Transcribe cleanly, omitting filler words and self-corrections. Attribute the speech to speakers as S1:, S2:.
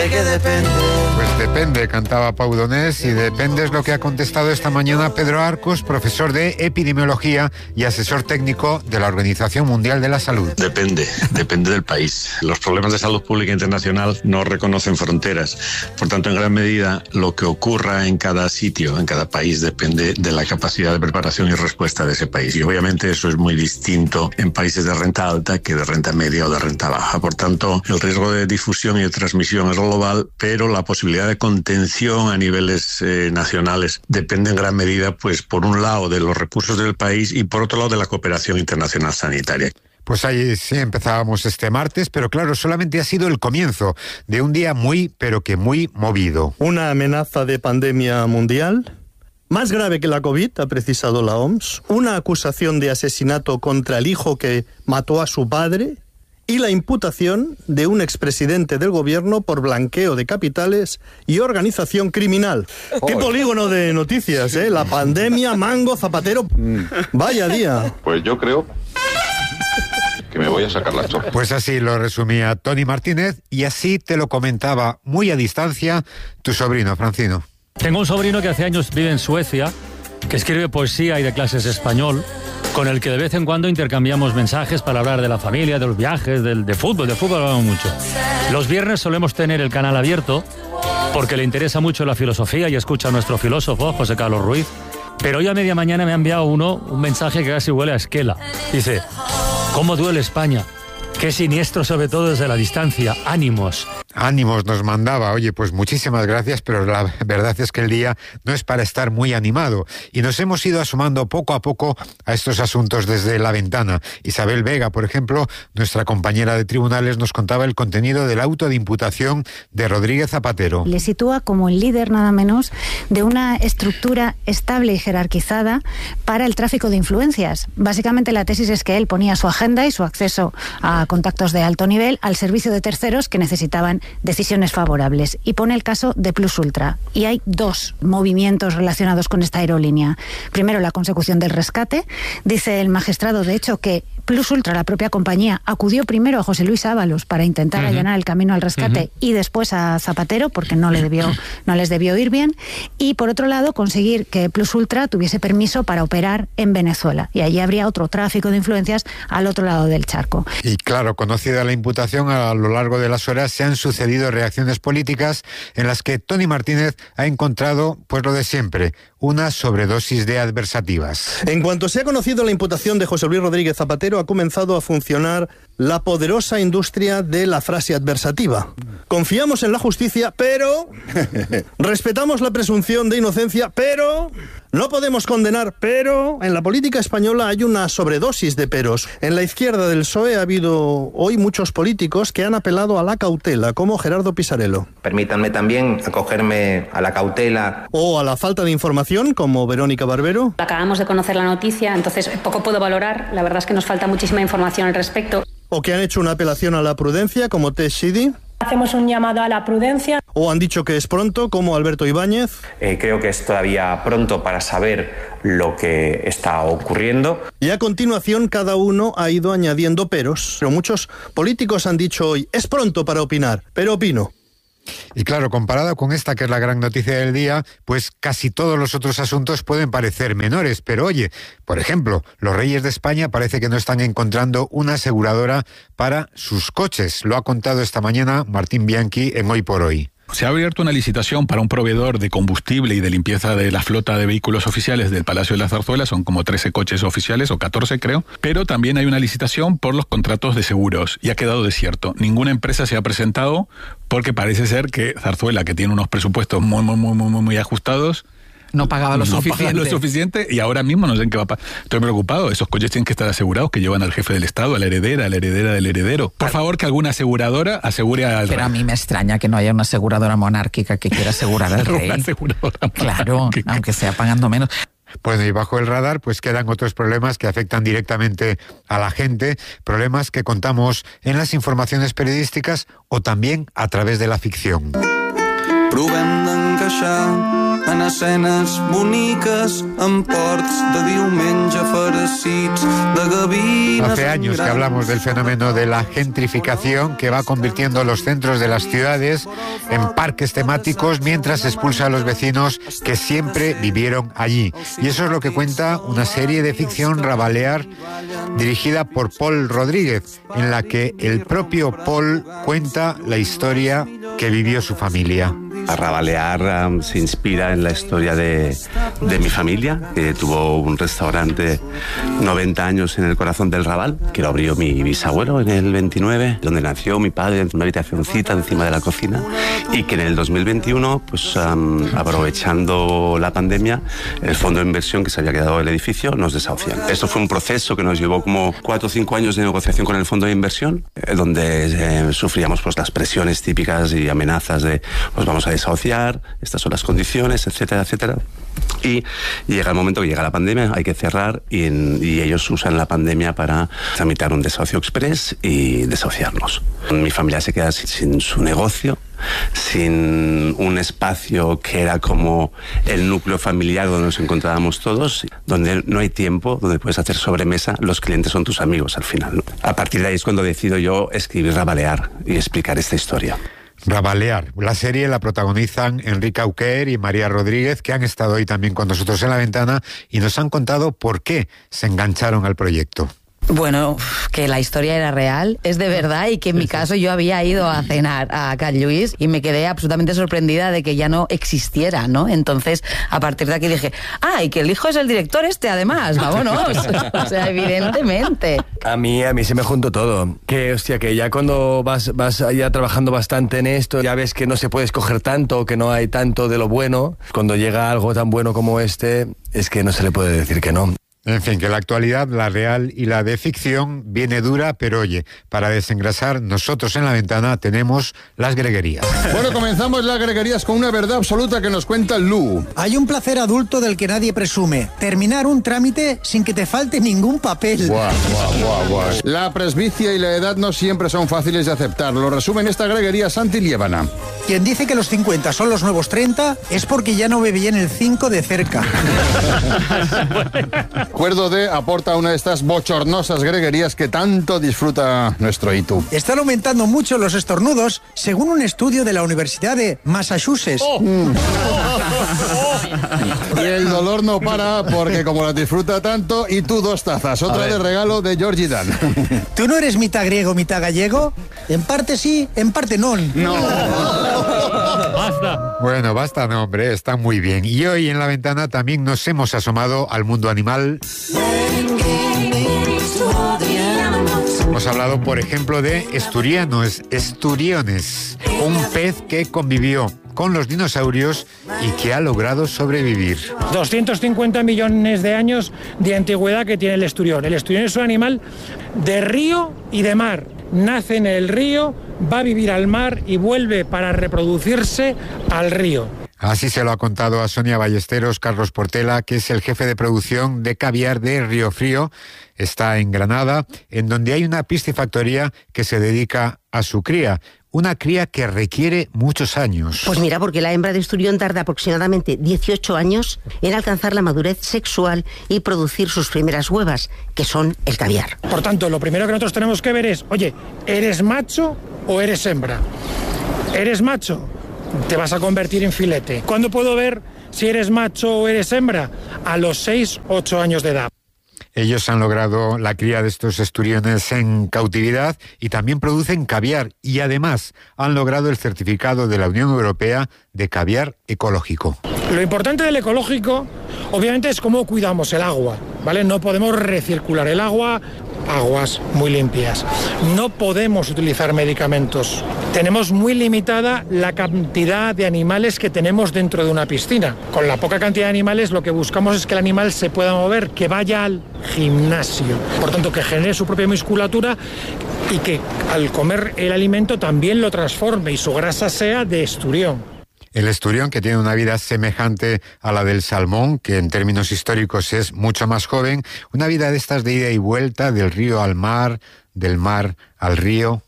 S1: que depende.
S2: Pues depende, cantaba Pau Donés, y depende es lo que ha contestado esta mañana Pedro Arcos, profesor de epidemiología y asesor técnico de la Organización Mundial de la Salud.
S3: Depende del país. Los problemas de salud pública internacional no reconocen fronteras. Por tanto, en gran medida, lo que ocurra en cada sitio, en cada país, depende de la capacidad de preparación y respuesta de ese país. Y obviamente eso es muy distinto en países de renta alta que de renta media o de renta baja. Por tanto, el riesgo de difusión y de transmisión es global, pero la posibilidad de contención a niveles nacionales depende en gran medida, pues, por un lado, de los recursos del país y por otro lado, de la cooperación internacional sanitaria.
S2: Pues ahí sí empezábamos este martes, pero claro, solamente ha sido el comienzo de un día muy, pero que muy movido.
S4: Una amenaza de pandemia mundial, más grave que la COVID, ha precisado la OMS, una acusación de asesinato contra el hijo que mató a su padre y la imputación de un expresidente del gobierno por blanqueo de capitales y organización criminal. ¡Qué polígono de noticias, eh! La pandemia, Mango, Zapatero... Vaya día.
S5: Pues yo creo que me voy a sacar las chorras.
S2: Pues así lo resumía Tony Martínez y así te lo comentaba muy a distancia tu sobrino, Francino.
S6: Tengo un sobrino que hace años vive en Suecia, que escribe poesía y de clases de español, con el que de vez en cuando intercambiamos mensajes para hablar de la familia, de los viajes, de fútbol hablamos mucho. Los viernes solemos tener el canal abierto porque le interesa mucho la filosofía y escucha a nuestro filósofo, José Carlos Ruiz, pero hoy a media mañana me ha enviado un mensaje que casi huele a esquela. Dice: ¿cómo duele España? Qué siniestro, sobre todo desde la distancia. Ánimos.
S2: Ánimos nos mandaba. Oye, pues muchísimas gracias, pero la verdad es que el día no es para estar muy animado. Y nos hemos ido asomando poco a poco a estos asuntos desde la ventana. Isabel Vega, por ejemplo, nuestra compañera de tribunales, nos contaba el contenido del auto de imputación de Rodríguez Zapatero.
S7: Le sitúa como el líder, nada menos, de una estructura estable y jerarquizada para el tráfico de influencias. Básicamente la tesis es que él ponía su agenda y su acceso a contactos de alto nivel al servicio de terceros que necesitaban decisiones favorables, y pone el caso de Plus Ultra. Y hay dos movimientos relacionados con esta aerolínea. Primero, la consecución del rescate. Dice el magistrado, de hecho, que Plus Ultra, la propia compañía, acudió primero a José Luis Ábalos para intentar allanar el camino al rescate y después a Zapatero, porque no les debió ir bien. Y por otro lado, conseguir que Plus Ultra tuviese permiso para operar en Venezuela. Y allí habría otro tráfico de influencias al otro lado del charco.
S2: Y claro, conocida la imputación, a lo largo de las horas se han sucedido reacciones políticas en las que Tony Martínez ha encontrado, pues lo de siempre, una sobredosis de adversativas.
S4: En cuanto se ha conocido la imputación de José Luis Rodríguez Zapatero, ha comenzado a funcionar la poderosa industria de la frase adversativa. Confiamos en la justicia, pero respetamos la presunción de inocencia, pero no podemos condenar, pero en la política española hay una sobredosis de peros. En la izquierda del PSOE ha habido hoy muchos políticos que han apelado a la cautela, como Gerardo Pisarello.
S8: Permítanme también acogerme a la cautela.
S4: O a la falta de información, como Verónica Barbero.
S9: Acabamos de conocer la noticia, entonces poco puedo valorar. La verdad es que nos falta muchísima información al respecto.
S4: O que han hecho una apelación a la prudencia, como Tess Shidi.
S10: Hacemos un llamado a la prudencia.
S4: O han dicho que es pronto, como Alberto Ibáñez.
S8: Creo que es todavía pronto para saber lo que está ocurriendo.
S4: Y a continuación cada uno ha ido añadiendo peros. Pero muchos políticos han dicho hoy, es pronto para opinar, pero opino.
S2: Y claro, comparado con esta, que es la gran noticia del día, pues casi todos los otros asuntos pueden parecer menores. Pero oye, por ejemplo, los Reyes de España parece que no están encontrando una aseguradora para sus coches. Lo ha contado esta mañana Martín Bianchi en Hoy por Hoy.
S11: Se ha abierto una licitación para un proveedor de combustible y de limpieza de la flota de vehículos oficiales del Palacio de la Zarzuela. Son como 13 coches oficiales, o 14 creo. Pero también hay una licitación por los contratos de seguros y ha quedado desierto. Ninguna empresa se ha presentado porque parece ser que Zarzuela, que tiene unos presupuestos muy ajustados,
S12: no pagaba lo
S11: suficiente y ahora mismo no sé en qué va a pasar. Estoy preocupado. Esos coches tienen que estar asegurados, que llevan al jefe del Estado, a la heredera del heredero. Por favor, que alguna aseguradora asegure al rey.
S12: Pero a mí me extraña que no haya una aseguradora monárquica que quiera asegurar al rey. Claro, aunque sea pagando menos.
S2: Bueno, y bajo el radar pues quedan otros problemas que afectan directamente a la gente, problemas que contamos en las informaciones periodísticas o también a través de la ficción.
S1: Provem d'encaixar en escenes boniques, en ports de diumenge farcits, de gavines...
S2: Hace años que hablamos del fenómeno de la gentrificación que va convirtiendo los centros de las ciudades en parques temáticos mientras expulsa a los vecinos que siempre vivieron allí. Y eso es lo que cuenta una serie de ficción Rabalear dirigida por Pol Rodríguez, en la que el propio Pol cuenta la historia que vivió su familia.
S13: Rabalear se inspira en la historia de mi familia, que tuvo un restaurante 90 años en el corazón del Raval, que lo abrió mi bisabuelo en el 29, donde nació mi padre en una habitacioncita encima de la cocina, y que en el 2021, pues aprovechando la pandemia, el fondo de inversión que se había quedado el edificio nos desahucian. Esto fue un proceso que nos llevó como 4 o 5 años de negociación con el fondo de inversión, donde sufríamos pues las presiones típicas y amenazas de pues vamos a desahuciar, estas son las condiciones, etcétera, etcétera. Y llega el momento que llega la pandemia, hay que cerrar y ellos usan la pandemia para tramitar un desahucio express y desahuciarnos. Mi familia se queda sin su negocio, sin un espacio que era como el núcleo familiar donde nos encontrábamos todos, donde no hay tiempo, donde puedes hacer sobremesa, los clientes son tus amigos al final, ¿no? A partir de ahí es cuando decido yo escribir Rabalear y explicar esta historia.
S2: Rabalear. La serie la protagonizan Enrique Auquer y María Rodríguez, que han estado hoy también con nosotros en La Ventana y nos han contado por qué se engancharon al proyecto.
S14: Bueno, que la historia era real, es de verdad, y que en mi caso yo había ido a cenar a Can Lluís y me quedé absolutamente sorprendida de que ya no existiera, ¿no? Entonces, a partir de aquí dije, y que el hijo es el director además, vámonos. O sea, evidentemente.
S15: A mí se me juntó todo. Que, hostia, que ya cuando vas ya trabajando bastante en esto, ya ves que no se puede escoger tanto, que no hay tanto de lo bueno. Cuando llega algo tan bueno como este, es que no se le puede decir que no.
S2: En fin, que la actualidad, la real y la de ficción, viene dura, pero oye, para desengrasar, nosotros en La Ventana tenemos las greguerías.
S16: Bueno, comenzamos las greguerías con una verdad absoluta que nos cuenta Lu.
S17: Hay un placer adulto del que nadie presume: terminar un trámite sin que te falte ningún papel.
S16: Guau. La presbicia y la edad no siempre son fáciles de aceptar. Lo resume en esta greguería Santi Liébana.
S17: Quien dice que los 50 son los nuevos 30 es porque ya no ve bien el 5 de cerca.
S16: Acuerdo de aporta una de estas bochornosas greguerías que tanto disfruta nuestro Itu.
S17: Están aumentando mucho los estornudos, según un estudio de la Universidad de Massachusetts.
S16: Y el dolor no para, porque como las disfruta tanto, y tú 2 tazas, otra de regalo de Georgie Dan.
S17: ¿Tú no eres mitad griego, mitad gallego? En parte sí, en parte no.
S6: Basta.
S2: Bueno, basta, no, hombre, está muy bien. Y hoy en La Ventana también nos hemos asomado al mundo animal. Hemos hablado, por ejemplo, de esturiones, un pez que convivió con los dinosaurios y que ha logrado sobrevivir.
S18: 250 millones de años de antigüedad que tiene el esturión. El esturión es un animal de río y de mar. Nace en el río, va a vivir al mar y vuelve para reproducirse al río.
S2: Así se lo ha contado a Sonia Ballesteros Carlos Portela, que es el jefe de producción de caviar de Río Frío. Está en Granada, en donde hay una piscifactoría que se dedica a su cría. Una cría que requiere muchos años.
S19: Pues mira, porque la hembra de esturión tarda aproximadamente 18 años en alcanzar la madurez sexual y producir sus primeras huevas, que son el caviar.
S18: Por tanto, lo primero que nosotros tenemos que ver es, oye, ¿eres macho o eres hembra? ¿Eres macho? Te vas a convertir en filete. ¿Cuándo puedo ver si eres macho o eres hembra? A los 6 o 8 años de edad.
S2: Ellos han logrado la cría de estos esturiones en cautividad y también producen caviar, y además han logrado el certificado de la Unión Europea de caviar ecológico.
S18: Lo importante del ecológico, obviamente, es cómo cuidamos el agua, ¿vale? No podemos recircular el agua, aguas muy limpias. No podemos utilizar medicamentos. Tenemos muy limitada la cantidad de animales que tenemos dentro de una piscina. Con la poca cantidad de animales, lo que buscamos es que el animal se pueda mover, que vaya al gimnasio. Por tanto, que genere su propia musculatura y que al comer el alimento también lo transforme y su grasa sea de esturión.
S2: El esturión, que tiene una vida semejante a la del salmón, que en términos históricos es mucho más joven, una vida de estas de ida y vuelta, del río al mar, del mar al río.